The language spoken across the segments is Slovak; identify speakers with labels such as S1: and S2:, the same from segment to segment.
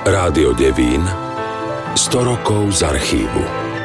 S1: Rádio Devín, 100 rokov z archívu.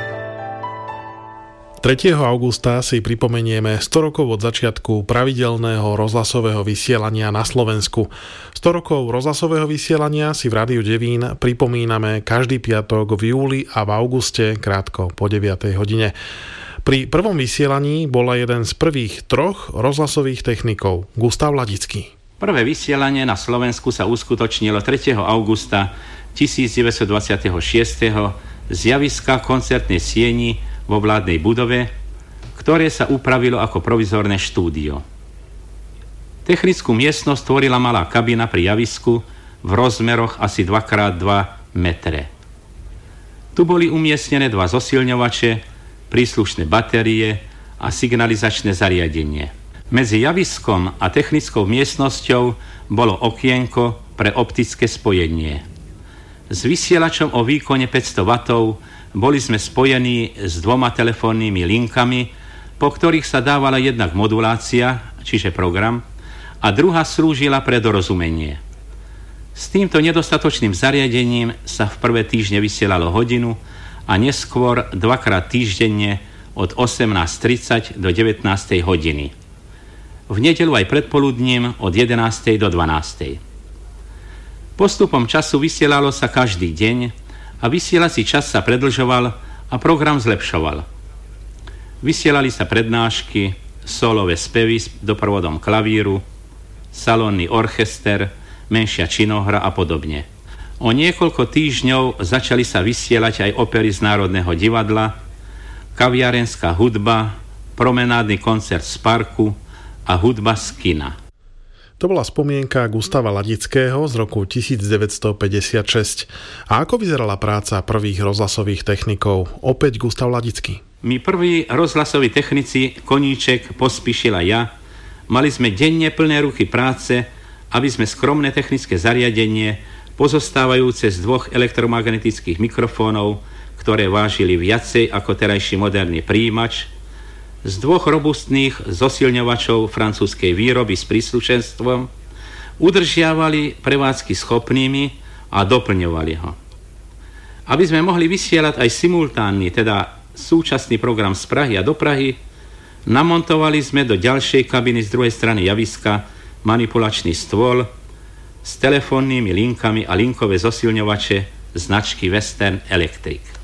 S2: 3. augusta si pripomenieme 100 rokov od začiatku pravidelného rozhlasového vysielania na Slovensku. 100 rokov rozhlasového vysielania si v Rádiu Devín pripomíname každý piatok v júli a v auguste krátko po 9. hodine. Pri prvom vysielaní bola jeden z prvých 3 rozhlasových technikov, Gustav Ladický.
S3: Prvé vysielanie na Slovensku sa uskutočnilo 3. augusta 1926. z javiska koncertnej sieni vo vládnej budove, ktoré sa upravilo ako provizorné štúdio. Technickú miestnosť tvorila malá kabína pri javisku v rozmeroch asi 2x2 metre. Tu boli umiestnené 2 zosilňovače, príslušné batérie a signalizačné zariadenie. Medzi javiskom a technickou miestnosťou bolo okienko pre optické spojenie. S vysielačom o výkone 500 W boli sme spojení s 2 telefónnymi linkami, po ktorých sa dávala jednak modulácia, čiže program, a druhá slúžila pre dorozumenie. S týmto nedostatočným zariadením sa v prvé týždne vysielalo hodinu a neskôr 2-krát týždenne od 18:30 do 19. hodiny. V nedeľu aj predpoludním od 11. do 12. Postupom času vysielalo sa každý deň a vysielací čas sa predĺžoval a program zlepšoval. Vysielali sa prednášky, solové spevy s doprovodom klavíru, salónny orchester, menšia činohra a podobne. O niekoľko týždňov začali sa vysielať aj opery z Národného divadla, kaviarenská hudba, promenádny koncert z parku a hudba z kina.
S2: To bola spomienka Gustava Ladického z roku 1956. A ako vyzerala práca prvých rozhlasových technikov? Opäť Gustav Ladický.
S3: My prví rozhlasoví technici, Koníček, Pospíšil a ja, mali sme denne plné ruky práce, aby sme skromné technické zariadenie, pozostávajúce z 2 elektromagnetických mikrofónov, ktoré vážili viacej ako terajší moderný prijímač, z 2 robustných zosilňovačov francúzskej výroby s príslušenstvom, udržiavali prevádzky schopnými a doplňovali ho. Aby sme mohli vysielať aj simultánny, teda súčasný program z Prahy a do Prahy, namontovali sme do ďalšej kabiny z druhej strany javiska manipulačný stôl s telefónnymi linkami a linkové zosilňovače značky Western Electric.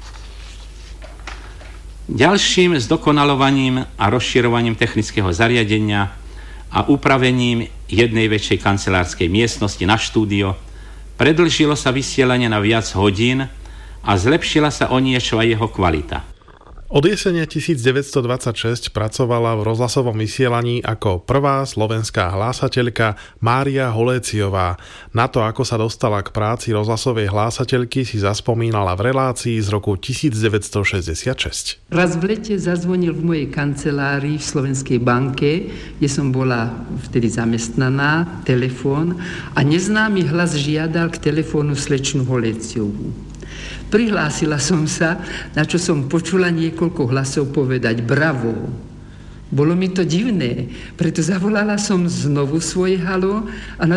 S3: Ďalším zdokonalovaním a rozširovaním technického zariadenia a upravením jednej väčšej kancelárskej miestnosti na štúdio predĺžilo sa vysielanie na viac hodín a zlepšila sa o niečo aj jeho kvalita.
S2: Od jesene 1926 pracovala v rozhlasovom vysielaní ako prvá slovenská hlásateľka Mária Holéciová. Na to, ako sa dostala k práci rozhlasovej hlásateľky, si zaspomínala v relácii z roku 1966.
S4: Raz v lete zazvonil v mojej kancelárii v Slovenskej banke, kde som bola vtedy zamestnaná, telefón a neznámy hlas žiadal k telefónu slečnu Holéciovú. Prihlásila som sa, na čo som počula niekoľko hlasov povedať bravo. Bolo mi to divné, preto zavolala som znovu svoje halo a